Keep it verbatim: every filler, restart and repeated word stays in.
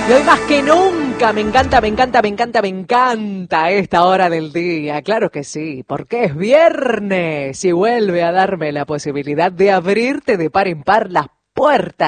Y hoy más que nunca, me encanta, me encanta, me encanta, me encanta esta hora del día. Claro que sí, porque es viernes y vuelve a darme la posibilidad de abrirte de par en par las puertas